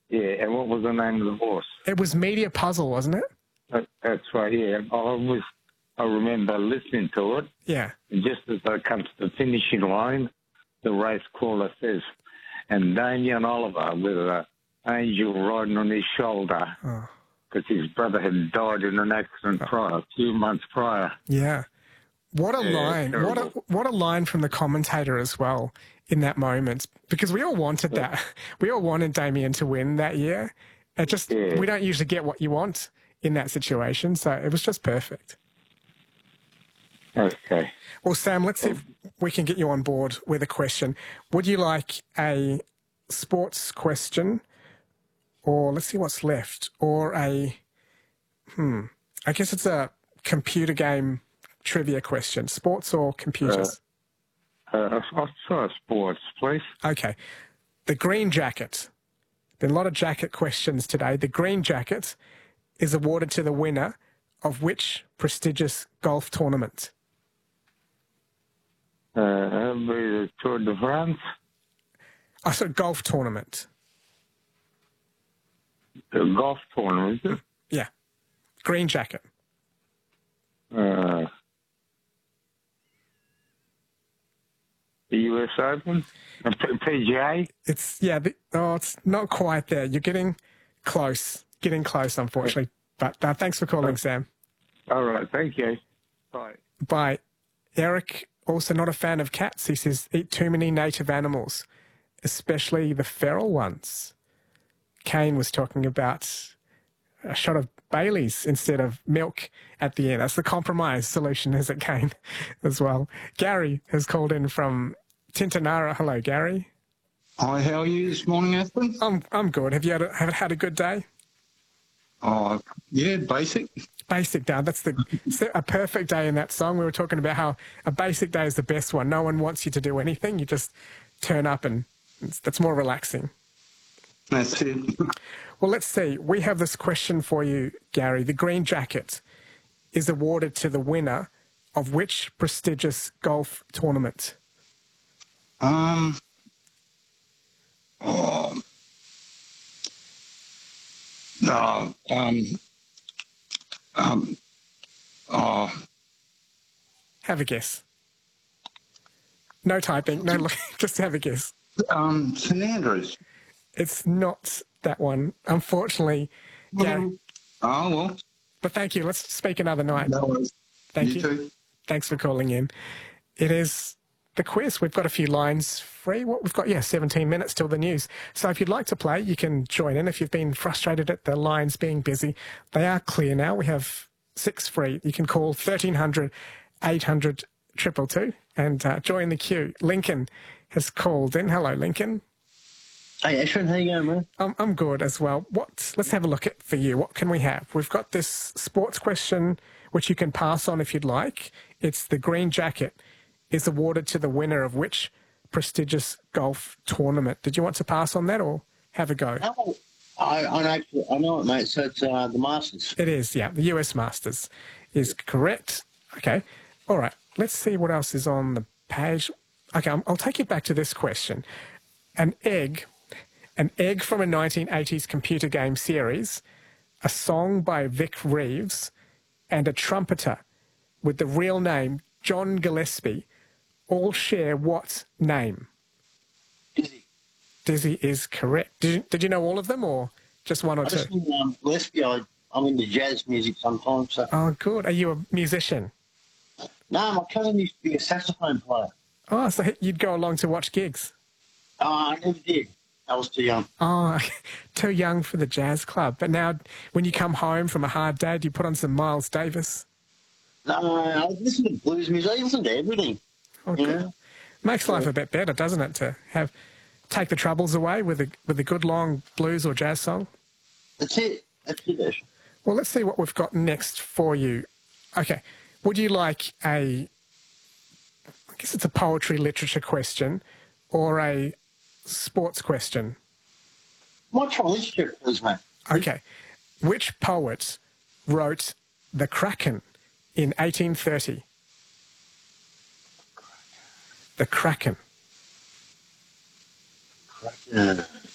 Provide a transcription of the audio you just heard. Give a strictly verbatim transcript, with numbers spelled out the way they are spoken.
Yeah, and what was the name of the horse? It was Media Puzzle, wasn't it? That, that's right, yeah. I was, I remember listening to it, Yeah. and just as I come to the finishing line, the race caller says, and Damien Oliver with an angel riding on his shoulder because Oh. his brother had died in an accident Oh. prior, a few months prior. Yeah. What a Yeah, line. terrible. What a, what a line from the commentator as well in that moment, because we all wanted Yeah. that. We all wanted Damien to win that year. It just, Yeah. we don't usually get what you want in that situation, so it was just perfect. Okay. Well, Sam, let's see if we can get you on board with a question. Would you like a sports question, or let's see what's left, or a, hmm, I guess it's a computer game trivia question, sports or computers? Uh, uh, I'll try sports, please. Okay. The Green Jacket. Been a lot of jacket questions today. The Green Jacket is awarded to the winner of which prestigious golf tournament? Uh, the Tour de France. I said golf tournament. The golf tournament, is it? Yeah. Green Jacket. Uh, the U S Open? The P- PGA? It's, yeah, the, oh, it's not quite there. You're getting close. Getting close, unfortunately. But uh, thanks for calling, Sam. All right, thank you. Bye. Bye. Eric, also not a fan of cats. He says, eat too many native animals, especially the feral ones. Kane was talking about a shot of Bailey's instead of milk at the end. That's the compromise solution, is it, Kane, as well? Gary has called in from Tintinara. Hello, Gary. Hi, how are you this morning, Aspen? I'm I'm good. Have you had a, have had a good day? Oh, yeah, basic. Basic day. That's the it's a perfect day in that song. We were talking about how a basic day is the best one. No one wants you to do anything. You just turn up, and it's, that's more relaxing. That's it. Well, let's see. We have this question for you, Gary. The Green Jacket is awarded to the winner of which prestigious golf tournament? Um, oh, no, um, um, oh, Have a guess. No typing, no look, just have a guess. um, St Andrews. It's not that one, unfortunately, Gary. Oh, well. But thank you. Let's speak another night. No worries. Thank you. you. Too. Thanks for calling in. It is the quiz. We've got a few lines free. What we've got, yeah, seventeen minutes till the news. So if you'd like to play, you can join in. If you've been frustrated at the lines being busy, they are clear now. We have six free. You can call thirteen hundred, eight hundred, two two two and uh, join the queue. Lincoln has called in. Hello, Lincoln. Hey, Ashwin, how you going, man? I'm, I'm good as well. What? Let's have a look at for you. What can we have? We've got this sports question, which you can pass on if you'd like. It's the Green Jacket is awarded to the winner of which prestigious golf tournament? Did you want to pass on that or have a go? Oh, I, I know, actually, I know it, mate. So it's uh, the Masters. It is, yeah. The U S Masters is correct. Okay. All right. Let's see what else is on the page. Okay, I'll, I'll take you back to this question. An egg, an egg from a nineteen eighties computer game series, a song by Vic Reeves, and a trumpeter with the real name John Gillespie all share what name? Dizzy. Dizzy is correct. Did you, did you know all of them or just one or I two? just think um, Gillespie, I, I'm into jazz music sometimes. So. Oh, good. Are you a musician? No, my cousin used to be a saxophone player. Oh, so you'd go along to watch gigs? Oh, I never did. I was too young. Oh, too young for the jazz club. But now when you come home from a hard day, do you put on some Miles Davis? No, I listen to blues music. I listen to everything. Okay. You know? Makes life a bit better, doesn't it, to have take the troubles away with a, with a good long blues or jazz song? That's it. That's it, Ash. Well, let's see what we've got next for you. Okay. Would you like a, I guess it's a poetry literature question or a sports question? What try literature, please, mate? Okay. Which poet wrote The Kraken in eighteen thirty? The Kraken. Uh,